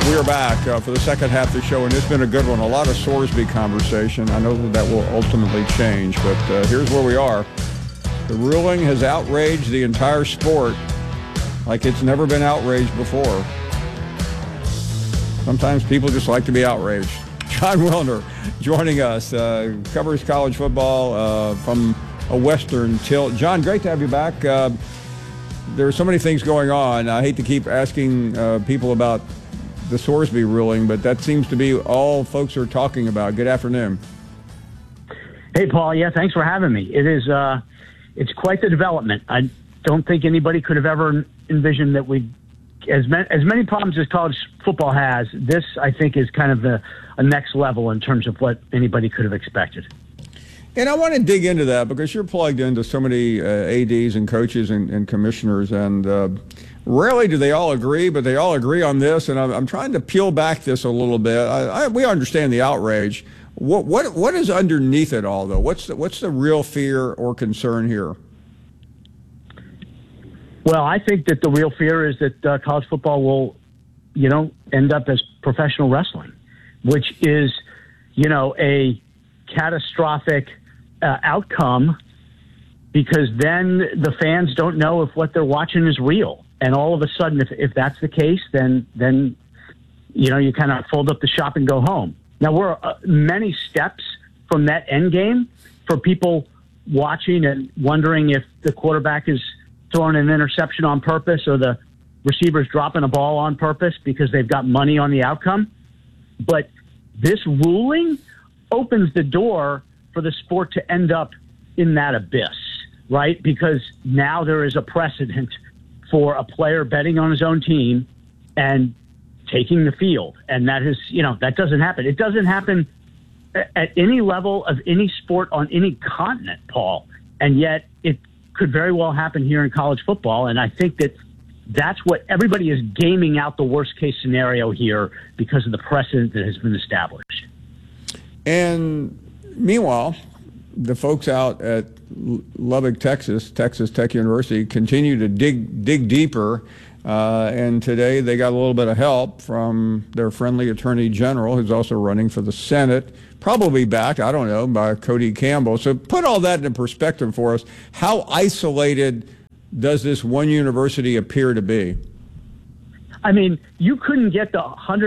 We are back for the second half of the show, and it's been a good one. A lot of Sorsby conversation. I know that will ultimately change, but here's where we are. The ruling has outraged the entire sport like it's never been outraged before. Sometimes people just like to be outraged. Jon Wilner joining us, covers college football from a Western tilt. John, great to have you back. There are so many things going on. I hate to keep asking people about the Sorsby ruling, but that seems to be all folks are talking about. Good afternoon. Hey, Paul. Yeah, thanks for having me. It is, it's quite the development. I don't think anybody could have ever envisioned that we, as many problems as college football has, this, I think, is kind of a next level in terms of what anybody could have expected. And I want to dig into that because you're plugged into so many ADs and coaches and commissioners, and rarely do they all agree, but they all agree on this. And I'm trying to peel back this a little bit. We understand the outrage. What is underneath it all, though? What's the real fear or concern here? Well, I think that the real fear is that college football will, end up as professional wrestling, which is, a catastrophic outcome, because then the fans don't know if what they're watching is real. And all of a sudden, if that's the case, then you kind of fold up the shop and go home. Now, we're many steps from that end game for people watching and wondering if the quarterback is throwing an interception on purpose or the receiver's dropping a ball on purpose because they've got money on the outcome. But this ruling opens the door for the sport to end up in that abyss, right? Because now there is a precedent for a player betting on his own team and taking the field. And that is, that doesn't happen. It doesn't happen at any level of any sport on any continent, Paul. And yet it could very well happen here in college football. And I think that's what everybody is gaming out, the worst case scenario here, because of the precedent that has been established. And meanwhile, the folks out at Lubbock, Texas Tech University, continue to dig deeper. And today they got a little bit of help from their friendly attorney general, who's also running for the Senate, probably backed, I don't know, by Cody Campbell. So put all that into perspective for us. How isolated does this one university appear to be? I mean, you couldn't get the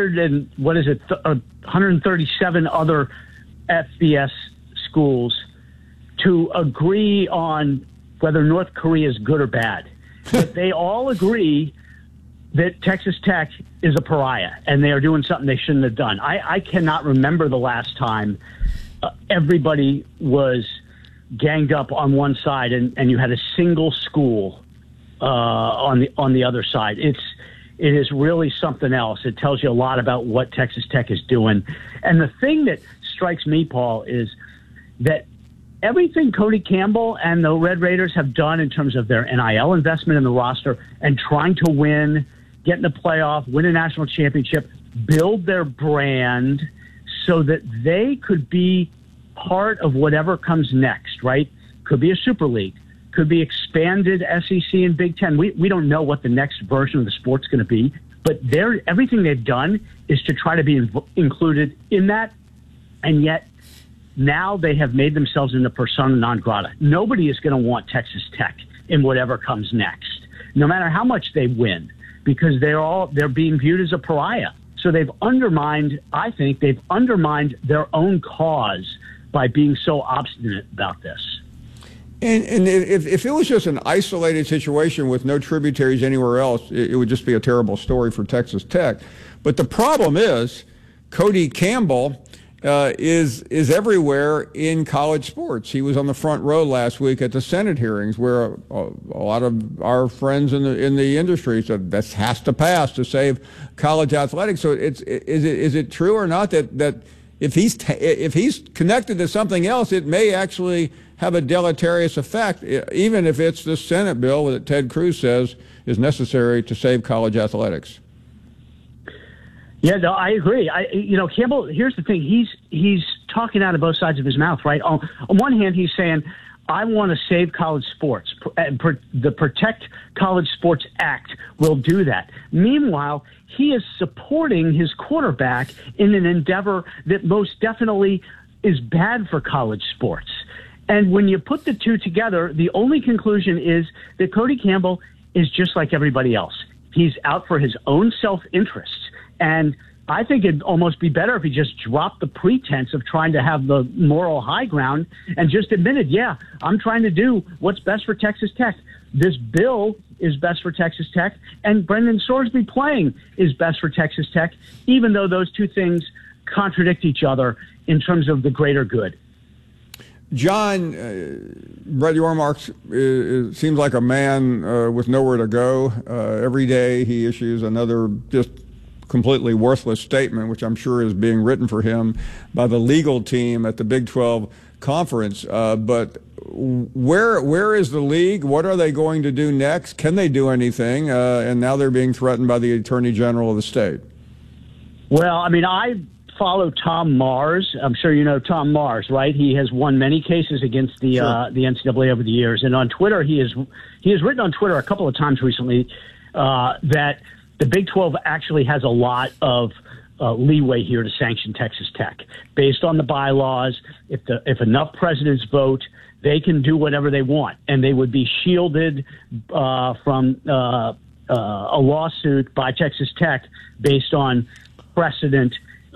137 other FBS schools to agree on whether North Korea is good or bad. But they all agree that Texas Tech is a pariah and they are doing something they shouldn't have done. I cannot remember the last time everybody was ganged up on one side and you had a single school on the other side. It is really something else. It tells you a lot about what Texas Tech is doing. And the thing that strikes me, Paul, is that everything Cody Campbell and the Red Raiders have done in terms of their NIL investment in the roster and trying to win, get in the playoff, win a national championship, build their brand so that they could be part of whatever comes next, right? Could be a Super League, could be expanded SEC and Big Ten. We don't know what the next version of the sport's going to be, but everything they've done is to try to be included in that, and yet now they have made themselves into persona non grata. Nobody is going to want Texas Tech in whatever comes next, no matter how much they win, because they're being viewed as a pariah. So they've undermined their own cause by being so obstinate about this. And if it was just an isolated situation with no tributaries anywhere else, it would just be a terrible story for Texas Tech. But the problem is Cody Campbell is everywhere in college sports. He was on the front row last week at the Senate hearings, where a lot of our friends in the industry said this has to pass to save college athletics. So is it true or not that if he's connected to something else, it may actually have a deleterious effect, even if it's the Senate bill that Ted Cruz says is necessary to save college athletics? Yeah, no, I agree. Campbell, here's the thing. He's talking out of both sides of his mouth, right? On one hand, he's saying, I want to save college sports. The Protect College Sports Act will do that. Meanwhile, he is supporting his quarterback in an endeavor that most definitely is bad for college sports. And when you put the two together, the only conclusion is that Cody Campbell is just like everybody else. He's out for his own self-interests. And I think it'd almost be better if he just dropped the pretense of trying to have the moral high ground and just admitted, yeah, I'm trying to do what's best for Texas Tech. This bill is best for Texas Tech, and Brendan Sorsby playing is best for Texas Tech, even though those two things contradict each other in terms of the greater good. John, Brett Yormark seems like a man with nowhere to go. Every day he issues another just completely worthless statement, which I'm sure is being written for him by the legal team at the Big 12 Conference. But where is the league? What are they going to do next? Can they do anything? And now they're being threatened by the Attorney General of the state. Well, I mean, I follow Tom Mars. I'm sure you know Tom Mars, right? He has won many cases against the NCAA over the years. And on Twitter, he has written on Twitter a couple of times recently that the Big 12 actually has a lot of leeway here to sanction Texas Tech. Based on the bylaws, if enough presidents vote, they can do whatever they want, and they would be shielded from a lawsuit by Texas Tech based on precedent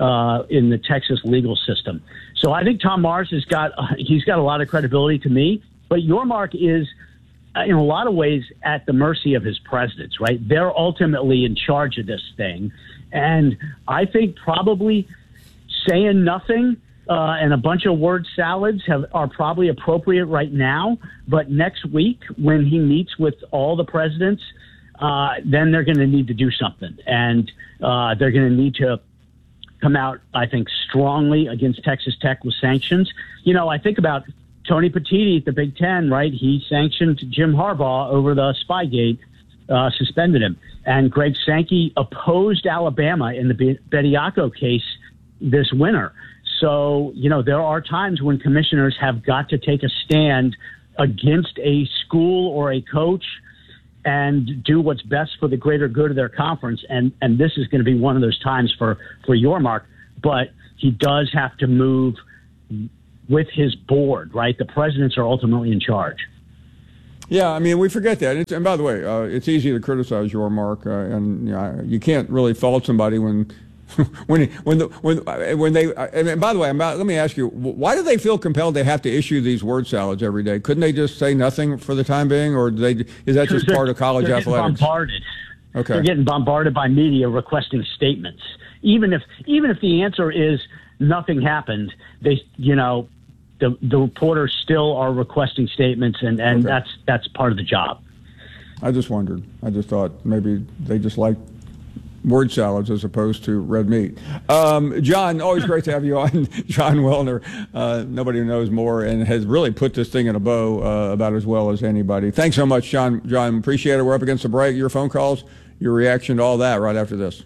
in the Texas legal system. So I think Tom Mars he's got a lot of credibility to me, but Yormark is in a lot of ways at the mercy of his presidents, right? They're ultimately in charge of this thing. And I think probably saying nothing and a bunch of word salads are probably appropriate right now. But next week, when he meets with all the presidents, then they're going to need to do something. And they're going to need to come out, I think, strongly against Texas Tech with sanctions. You know, I think about Tony Petitti at the Big Ten, right? He sanctioned Jim Harbaugh over the Spygate, suspended him. And Greg Sankey opposed Alabama in the Bediako case this winter. So, you know, there are times when commissioners have got to take a stand against a school or a coach and do what's best for the greater good of their conference. And this is going to be one of those times for Yormark. But he does have to move with his board, right? The presidents are ultimately in charge. Yeah, I mean, we forget that. And by the way, it's easy to criticize Yormark, and you can't really fault somebody when they. And by the way, let me ask you, why do they feel compelled they have to issue these word salads every day? Couldn't they just say nothing for the time being, or is that just part of college athletics? They're getting bombarded. Okay, they're getting bombarded by media requesting statements. Even if the answer is nothing happened, the reporters still are requesting statements, and okay. That's part of the job. I just wondered. I just thought maybe they just like word salads as opposed to red meat. John, always great to have you on. John Welner, nobody knows more and has really put this thing in a bow about as well as anybody. Thanks so much, John. John, appreciate it. We're up against the break. Your phone calls, your reaction to all that right after this.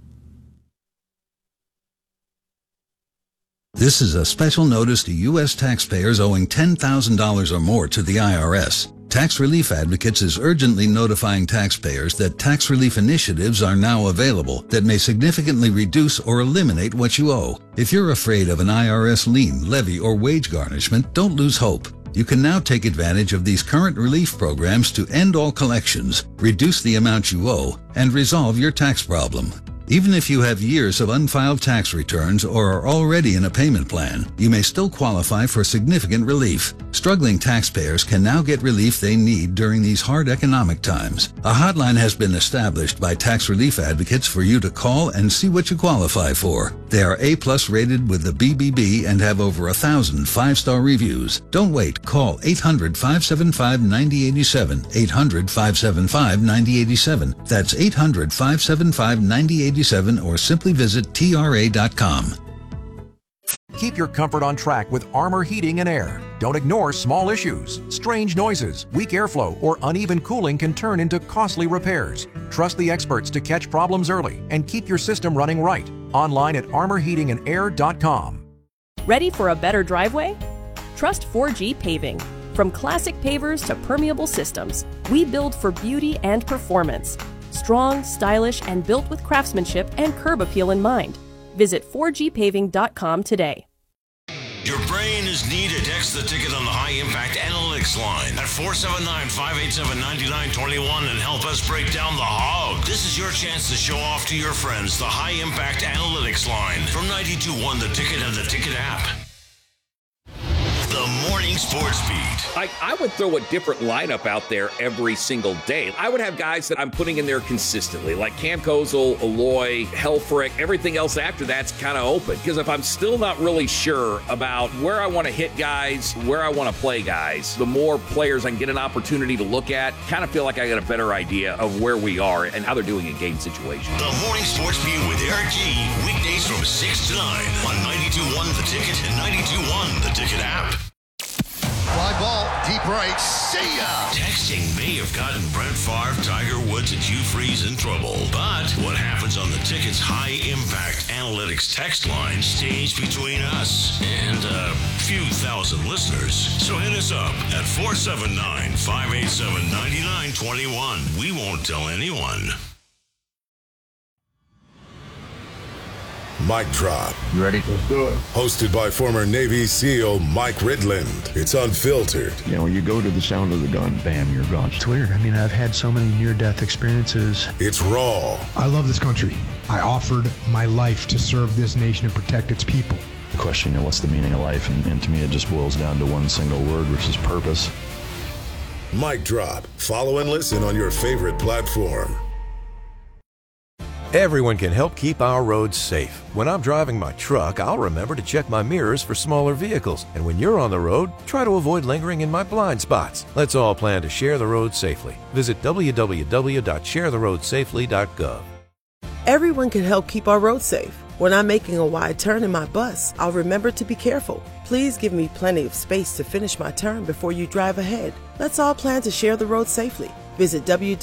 This is a special notice to U.S. taxpayers owing $10,000 or more to the IRS. Tax Relief Advocates is urgently notifying taxpayers that tax relief initiatives are now available that may significantly reduce or eliminate what you owe. If you're afraid of an IRS lien, levy, or wage garnishment, don't lose hope. You can now take advantage of these current relief programs to end all collections, reduce the amount you owe, and resolve your tax problem. Even if you have years of unfiled tax returns or are already in a payment plan, you may still qualify for significant relief. Struggling taxpayers can now get relief they need during these hard economic times. A hotline has been established by Tax Relief Advocates for you to call and see what you qualify for. They are A+ rated with the BBB and have over 1,000 5-star reviews. Don't wait. Call 800-575-9087. 800-575-9087. That's 800-575-9087. Or simply visit TRA.com. Keep your comfort on track with Armor Heating and Air. Don't ignore small issues. Strange noises, weak airflow, or uneven cooling can turn into costly repairs. Trust the experts to catch problems early and keep your system running right. Online at armorheatingandair.com. Ready for a better driveway? Trust 4G Paving. From classic pavers to permeable systems, we build for beauty and performance. Strong, stylish, and built with craftsmanship and curb appeal in mind. Visit 4gpaving.com today. Your brain is needed. Text the ticket on the High Impact Analytics line at 479-587-9921 and help us break down the hog. This is your chance to show off to your friends the High Impact Analytics line from 92.1 The Ticket and the Ticket app. The Morning Sports Beat. I would throw a different lineup out there every single day. I would have guys that I'm putting in there consistently, like Cam Kozel, Aloy, Helfrich. Everything else after that's kind of open. Because if I'm still not really sure about where I want to hit guys, where I want to play guys, the more players I can get an opportunity to look at, kind of feel like I got a better idea of where we are and how they're doing in game situations. The Morning Sports Beat with Eric G. Weekdays from 6 to 9 on 92.1 The Ticket and 92.1 The Ticket app. Fly ball, deep right, see ya! Texting may have gotten Brett Favre, Tiger Woods, and Hugh Freeze in trouble. But what happens on the Ticket's High Impact Analytics text line stays between us and a few thousand listeners. So hit us up at 479-587-9921. We won't tell anyone. Mic drop. You ready? Let's do it. Hosted by former Navy SEAL Mike Ridland. It's unfiltered. You know, when you go to the sound of the gun, bam, you're gone. It's weird. I mean, I've had so many near-death experiences. It's raw. I love this country. I offered my life to serve this nation and protect its people. The question, you know, what's the meaning of life? And to me, it just boils down to one single word, which is purpose. Mic drop. Follow and listen on your favorite platform. Everyone can help keep our roads safe. When I'm driving my truck, I'll remember to check my mirrors for smaller vehicles. And when you're on the road, try to avoid lingering in my blind spots. Let's all plan to share the road safely. Visit www.sharetheroadsafely.gov. Everyone can help keep our roads safe. When I'm making a wide turn in my bus, I'll remember to be careful. Please give me plenty of space to finish my turn before you drive ahead. Let's all plan to share the road safely. Visit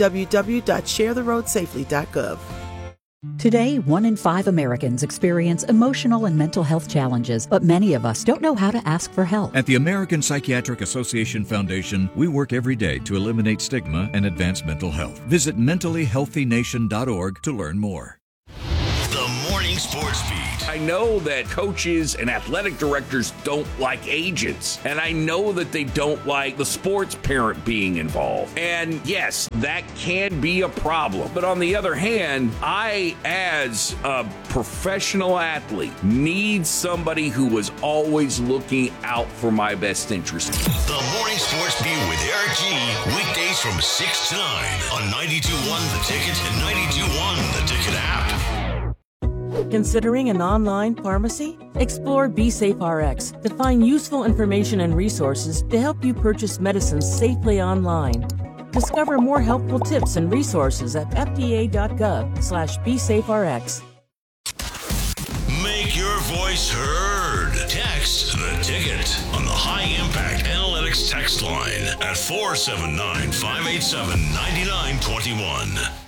www.sharetheroadsafely.gov. Today, 1 in 5 Americans experience emotional and mental health challenges, but many of us don't know how to ask for help. At the American Psychiatric Association Foundation, we work every day to eliminate stigma and advance mental health. Visit mentallyhealthynation.org to learn more. The Morning Sports Beat. I know that coaches and athletic directors don't like agents, and I know that they don't like the sports parent being involved. And yes, that can be a problem. But on the other hand, I, as a professional athlete, need somebody who is always looking out for my best interest. The Morning Sports Beat with Eric G. Weekdays from 6 to 9 on 92.1 The Ticket and 92.1 The Ticket app. Considering an online pharmacy? Explore BeSafeRx to find useful information and resources to help you purchase medicines safely online. Discover more helpful tips and resources at fda.gov/BeSafeRx. Make your voice heard. Text the ticket on the High Impact Analytics text line at 479-587-9921.